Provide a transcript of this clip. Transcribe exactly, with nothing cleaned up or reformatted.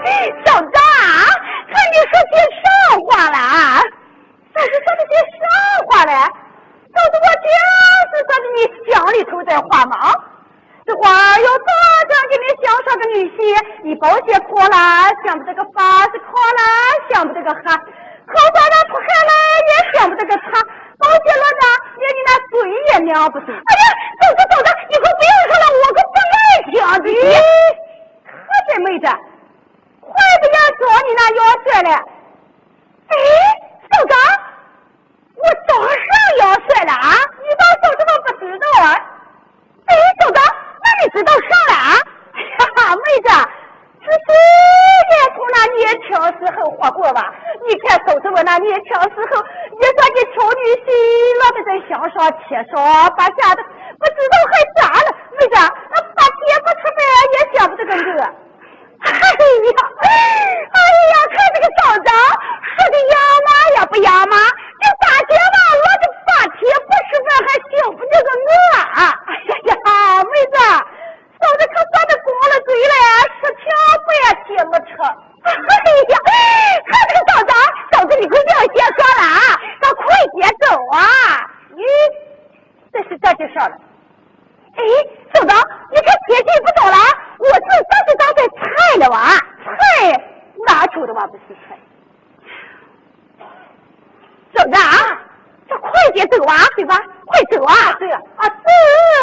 校长，看你说些啥话了啊？咋是说的些啥话嘞？都是我就是说的你乡里头在话吗？这话要咋讲给你乡上个女婿，你包些课了，想不这个法子考了，想不这个哈，考上了出海了，也想不这个茶，包些了呢，连你那嘴也娘不是。哎呀，走着走着，以后不要说了，我可不爱听这些。可真妹子，快不要做你那要帅了。哎，校长，我早上要帅了啊！你倒说这么不知道啊？哎，校长，那你知道啥了啊？哈哈，妹子，是谁也从那年轻时候活过吧？你看，都是我那年轻时候，也算给丑女婿，老的在乡上贴上把下的，不知道还咋了？妹子，那把铁不出门也想不这个我。哎呀，哎呀，看这个校长说的养马呀不养马，这大姐嘛，我这把铁不出门还幸福这个我啊！哎呀呀，妹子，嫂子可算的过了嘴了，说听不也听不成。哎呀，看这个校长，嫂子你快不要瞎说了啊，咱快点走啊！咦，这是这就上了。哎，校长，你看铁气不走了，我这当是当在菜了哇，菜哪出的哇不是菜？校长，这快点走啊，对吧？快走啊！ 对呀，啊